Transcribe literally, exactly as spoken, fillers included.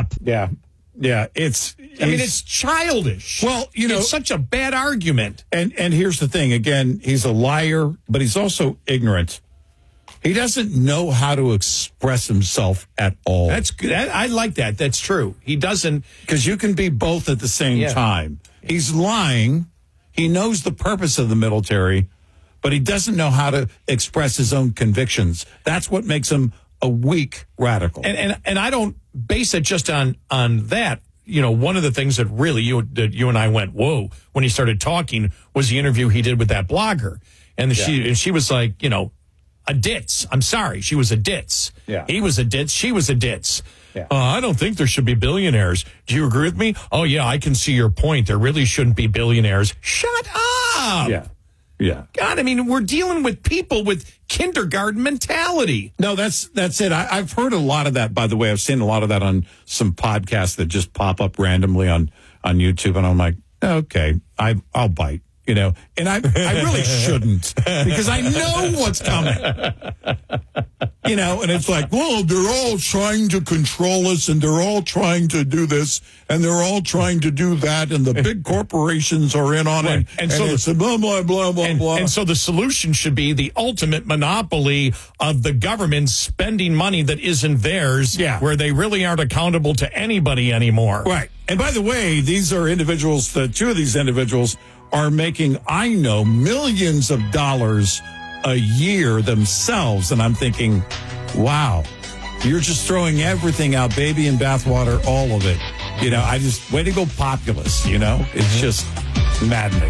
stop. Yeah. Yeah. It's, I mean, it's childish. Well, you know, it's such a bad argument. And, and here's the thing. Again, he's a liar, but he's also ignorant. He doesn't know how to express himself at all. That's good. I like that. That's true. He doesn't. Because you can be both at the same Yeah. time. He's lying. He knows the purpose of the military, but he doesn't know how to express his own convictions. That's what makes him a weak radical. And and, and I don't base it just on, on that. You know, one of the things that really you that you and I went, whoa, when he started talking was the interview he did with that blogger. And the, Yeah. she and she was like, you know, a ditz. I'm sorry. She was a ditz. Yeah. He was a ditz. She was a ditz. Yeah. Uh, I don't think there should be billionaires. Do you agree with me? Oh, yeah, I can see your point. There really shouldn't be billionaires. Shut up. Yeah. Yeah. God, I mean, we're dealing with people with kindergarten mentality. No, that's that's it. I, I've heard a lot of that, by the way. I've seen a lot of that on some podcasts that just pop up randomly on, on YouTube. And I'm like, okay, I, I'll bite. You know, and I I really shouldn't because I know what's coming. You know, and it's like, well, they're all trying to control us and they're all trying to do this and they're all trying to do that and the big corporations are in on Right. it. And And, so it's a blah, blah, blah, blah, And, blah. and so the solution should be the ultimate monopoly of the government spending money that isn't theirs, Yeah. where they really aren't accountable to anybody anymore. Right. And by the way, these are individuals, the two of these individuals are making, I know, millions of dollars a year themselves. And I'm thinking, wow, you're just throwing everything out, baby and bathwater, all of it. You know, I just, way to go populist, you know? It's just maddening.